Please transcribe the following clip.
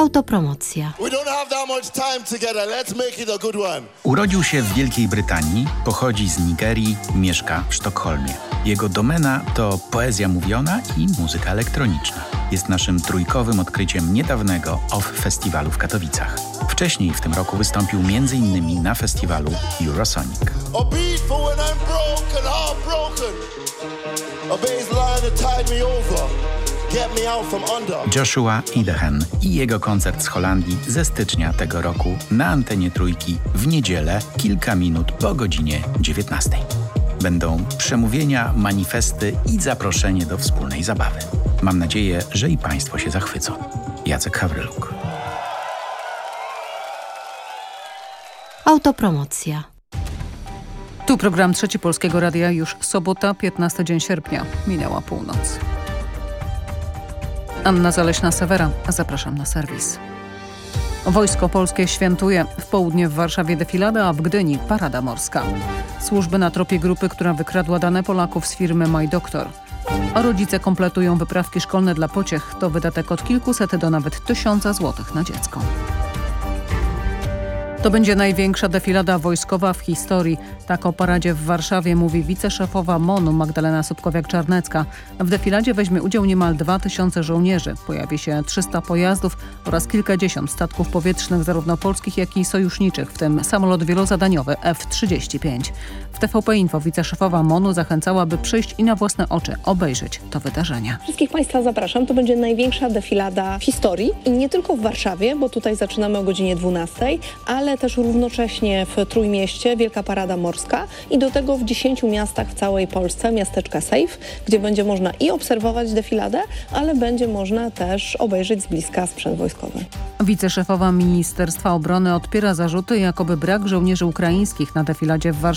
Autopromocja. Urodził się w Wielkiej Brytanii, pochodzi z Nigerii, mieszka w Sztokholmie. Jego domena to poezja mówiona i muzyka elektroniczna. Jest naszym trójkowym odkryciem niedawnego OFF Festiwalu w Katowicach. Wcześniej w tym roku wystąpił m.in. na festiwalu Eurosonic. Joshua Idehen i jego koncert z Holandii ze stycznia tego roku na antenie Trójki w niedzielę kilka minut po godzinie 19. Będą przemówienia, manifesty i zaproszenie do wspólnej zabawy. Mam nadzieję, że i Państwo się zachwycą. Jacek Hawryluk. Autopromocja. Tu program Trzeci Polskiego Radia, już sobota, 15 dzień sierpnia. Minęła północ. Anna Zaleśna-Sewera, zapraszam na serwis. Wojsko Polskie świętuje. W południe w Warszawie defilada, a w Gdyni parada morska. Służby na tropie grupy, która wykradła dane Polaków z firmy MyDoktor. A rodzice kompletują wyprawki szkolne dla pociech. To wydatek od kilkuset do nawet 1000 złotych na dziecko. To będzie największa defilada wojskowa w historii. Tak o paradzie w Warszawie mówi wiceszefowa MON-u Magdalena Sobkowiak-Czarnecka. W defiladzie weźmie udział niemal 2000 żołnierzy. Pojawi się 300 pojazdów oraz kilkadziesiąt statków powietrznych, zarówno polskich, jak i sojuszniczych, w tym samolot wielozadaniowy F-35. W TVP Info wiceszefowa MON-u zachęcała, by przyjść i na własne oczy obejrzeć to wydarzenie. Wszystkich Państwa zapraszam. To będzie największa defilada w historii i nie tylko w Warszawie, bo tutaj zaczynamy o godzinie 12, ale też równocześnie w Trójmieście Wielka Parada Morska i do tego w 10 miastach w całej Polsce miasteczka Safe, gdzie będzie można i obserwować defiladę, ale będzie można też obejrzeć z bliska sprzęt wojskowy. Wiceszefowa Ministerstwa Obrony odpiera zarzuty, jakoby brak żołnierzy ukraińskich na defiladzie w Warszawie